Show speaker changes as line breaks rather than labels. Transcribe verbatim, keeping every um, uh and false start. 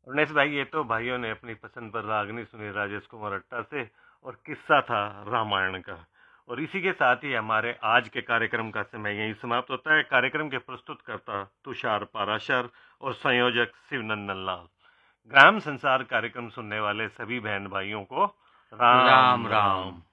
उन्नीस भाई, ये तो भाइयों ने अपनी पसंद पर रागनी सुनी राजेश कुमार अट्टा से, और किस्सा था रामायण का। और इसी के साथ ही हमारे आज के कार्यक्रम का समय यही समाप्त होता है। कार्यक्रम के प्रस्तुतकर्ता तुषार पाराशर और संयोजक शिवनंदन लाल। ग्राम संसार कार्यक्रम सुनने वाले सभी बहन भाइयों को राम
राम राम।
राम।